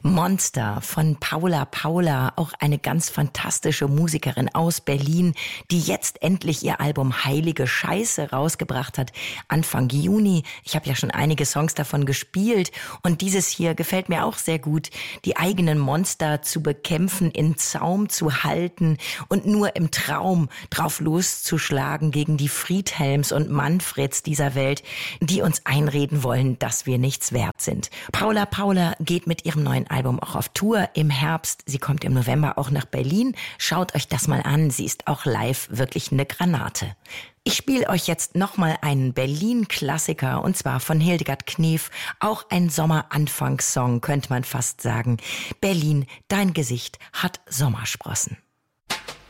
Monster von Paula Paula, auch eine ganz fantastische Musikerin aus Berlin, die jetzt endlich ihr Album Heilige Scheiße rausgebracht hat, Anfang Juni. Ich habe ja schon einige Songs davon gespielt und dieses hier gefällt mir auch sehr gut, die eigenen Monster zu bekämpfen, in Zaum zu halten und nur im Traum drauf loszuschlagen gegen die Friedhelms und Manfreds dieser Welt, die uns einreden wollen, dass wir nichts wert sind. Paula Paula geht mit ihrem neuen Album auch auf Tour im Herbst. Sie kommt im November auch nach Berlin. Schaut euch das mal an. Sie ist auch live wirklich eine Granate. Ich spiele euch jetzt nochmal einen Berlin-Klassiker und zwar von Hildegard Knef. Auch ein Sommeranfangssong, könnte man fast sagen. Berlin, dein Gesicht hat Sommersprossen.